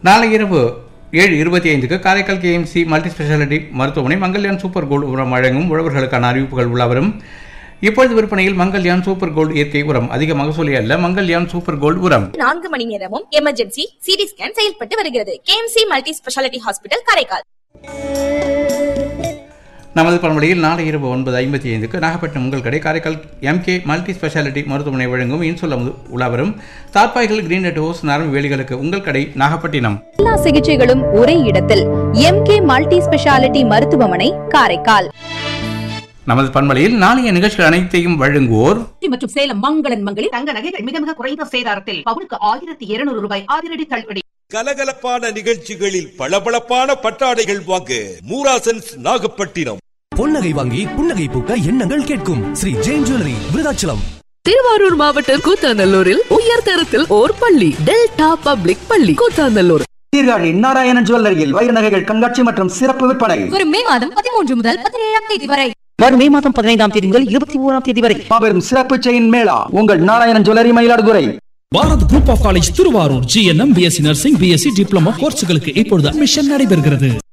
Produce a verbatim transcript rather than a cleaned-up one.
நாளை இரவு ஏழு இருபத்தி ஐந்துக்கு காரைக்கால் கேஎம்சி மல்டி ஸ்பெஷாலிட்டி மருத்துவமனை மங்கல்யான் சூப்பர் கோல்டு உரம் வழங்கும் உழவர்களுக்கான அறிவிப்புகள் உள்ளவரும். இப்பொழுது விற்பனையில் மங்கல்யான் சூப்பர் கோல்டு இயற்கை உரம். அதிக மகசூலி அல்ல மங்கல்யான் சூப்பர் கோல்டு உரம். நான்கு மணி நேரமும் எமர்ஜென்சி சிடி ஸ்கேன் செயல்பட்டு வருகிறது. KMC multi speciality hospital Karaikal. நமது பண்பலையில் நாளை இரவு ஒன்பது ஐம்பத்தி ஐந்துக்கு நாகப்பட்டினம் உங்கள் கடை காரைக்கால் எம்கே மல்டி ஸ்பெஷாலிட்டி மருத்துவமனை வழங்கும் இன்சுலம் உலாவரும் தார்பாய்கள் கிரீன் நெட் ஹோஸ் நரம்பு வேலிகளுக்கு உங்கள் கடை நாகப்பட்டினம். எல்லா சிகிச்சைகளும் ஒரே இடத்தில் எம்கே மல்டி ஸ்பெஷாலிட்டி மருத்துவமனை காரைக்கால். நமது பண்பலையில் நாளைய நிகழ்ச்சிகள் அனைத்தையும் வழங்குவோர் மற்றும் சேலம் மங்களன் மங்களில் தங்க நகைகள் மிக மிக குறைந்த சேதாரத்தில் பவுனுக்கு ஆயிரத்தி இருநூறு ரூபாய் அதிரடி தள்ளுபடி. கலகலப்பான நிகழ்ச்சிகளில் பளபளப்பான பட்டாடைகள் வாங்க மூராசன்ஸ் நாகப்பட்டினம். பொன்னகை வாங்கி புன்னகை பூக்க எண்ணங்கள் கேட்கும் ஸ்ரீ ஜெயின் ஜுவல்லரி விருதாச்சலம். திருவாரூர் மாவட்டம் கூத்தாநல்லூரில் உயர் தரத்தில் ஓர் பள்ளி டெல்டா பப்ளிக் பள்ளி கூத்தாநல்லூர். சீர்காழி நாராயணன் ஜுவல்லரியில் வைர நகைகள் கண்காட்சி மற்றும் சிறப்பு விற்பனை வரும் மே மாதம் பதிமூன்று முதல் பதினேழாம் தேதி வரை. வரும் மே மாதம் பதினைந்தாம் தேதி முதல் இருபத்தி ஓராம் தேதி வரை மாபெரும் சிறப்பு செயின் மேளா உங்கள் Narayanan jewellery Mayiladuthurai. Bharat group of college Thiruvarur G N M BSc nursing BSc diploma கோர்ஸ்களுக்கு இப்பொழுது அட்மிஷன் நடைபெறுகிறது.